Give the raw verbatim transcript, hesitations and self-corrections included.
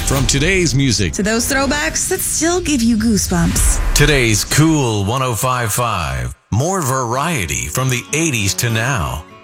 From today's music to those throwbacks that still give you goosebumps. Today's Cool one oh five point five. More variety from the eighties to now.